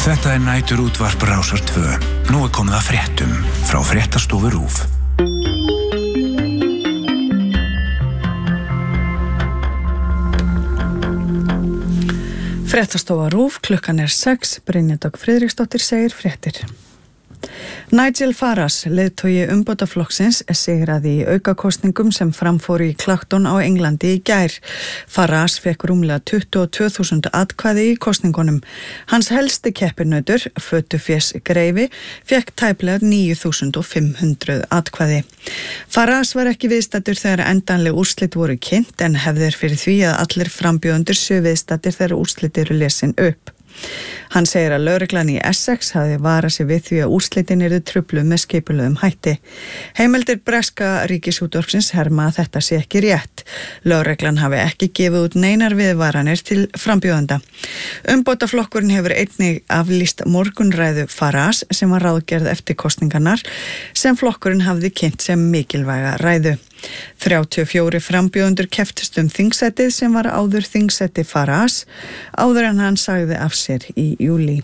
Þetta næturútvarp Rásar 2. Nú komið að fréttum frá Fréttastofu RÚV. Fréttastofa RÚV, klukkan 6, Brynja Dögg Friðriksdóttir segir fréttir. Nigel Farage, leiðtogi umbótaflokksins, sigraði í aukakosningum sem framfóru í Clacton á Englandi í gær. Farage fekk rúmlega 22.000 atkvæði í kosningunum. Hans helsti keppinautur, Fötufés Greifi, fekk tæplega 9.500 atkvæði. Farage var ekki viðstaddur þegar endanleg úrslit voru kynnt en hefðir fyrir því að allir frambjóðendur séu viðstaddir þegar úrslit eru lesin upp. Hann segir að lögreglan í Essex hafi varað sig við því að úrslitin yrðu trufluð með skipulögðum hætti. Heimildir breska ríkisútvarpsins herma að þetta sé ekki rétt. Lögreglan hafi ekki gefið út neinar viðvaranir til frambjóðenda. Umbótaflokkurinn hefur einnig aflýst morgunræðu Farage sem var ráðgerð eftir kosningarnar sem flokkurinn hafði kynnt sem mikilvæga ræðu. 34 frambjóðendur kepptust þingsætið sem var áður þingsæti Farage áður en hann sagði af sér í júlí.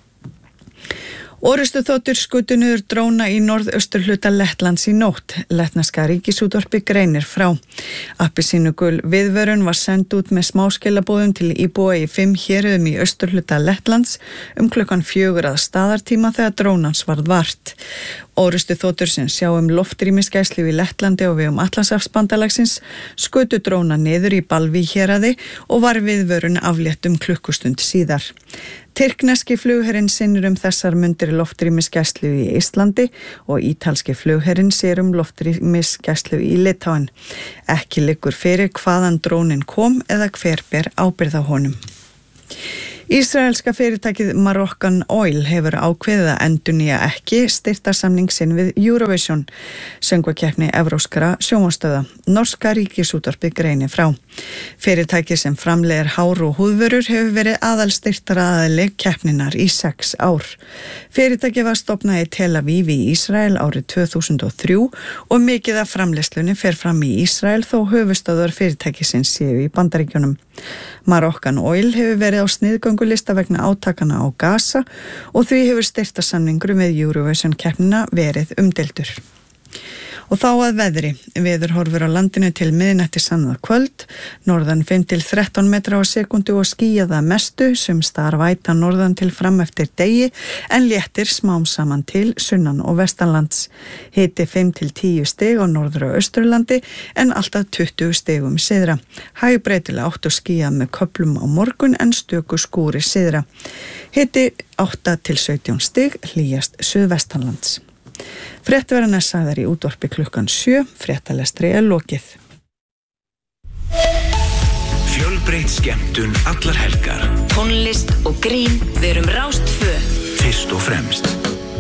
Orrustuþotur skutu niður dróna í norðausturhluta Lettlands í nótt. Lettneska ríkisútvarpið greinir frá. Appelsínugul viðvörun var send út með smáskilabóðum til íbúa í 5 héruðum í austurhluta Lettlands klukkan 4 að staðartíma þegar drónans varð vart. Orrustuþotur sem sjá loftrýmisgæslu í Lettlandi og vegum Atlantshafsbandalagsins skutu dróna niður í Balví héraði og var viðvörun aflétt klukkustund síðar. Tyrkneski flugherinn sinnir þessar mundir loftrýmisgæslu í Íslandi og ítalski flugherinn sér loftrýmisgæslu í Litáen. Ekki liggur fyrir hvaðan drónin kom eða hver ber ábyrgð á honum. Ísraelska fyrirtækið Moroccan Oil hefur ákveðið að endurnýja ekki styrktarsamning sinn við Eurovision, söngvakeppni evrópskra sjónvarpsstöðva. Norska ríkisútvarpið greinir frá. Fyrirtækið sem framleiðir hár og húðvörur hefur verið aðalstyrktaraðili keppninnar í 6 ár. Fyrirtækið var stofnað í Tel Aviv í Ísrael árið 2003 og mikið af framleiðslunni fer fram í Ísrael þó höfuðstöðvar fyrirtækisins séu í Bandaríkjunum. Moroccan Oil hefur verið á sniðgöngulista vegna átakana á Gaza og því hefur styrktarsamningur með Eurovision keppnina verið umdeildur. Og þá að veðri. Veðurhorfur á landinu til miðnættis annað kvöld, norðan 5 til 13 metra á sekundu og skýjað að mestu, sums staðar væta norðan til fram eftir degi, en léttir smám saman til sunnan og vestanlands. Hiti 5 til 10 stig á norður og austurlandi, en alltaf 20 stigum syðra. Hægbreytilega 8 skýjað með köflum á morgun, en stöku skúri syðra. Hiti 8 til 17 stig, hlýjast suðvestanlands. Fréttverðarnar sagðar í útvarpi klukkan 7, fréttalestri lokið. Fjölbreytt skemmtun allar helgar. Tónlist og grín, við erum Rás 2. Fyrst og fremst.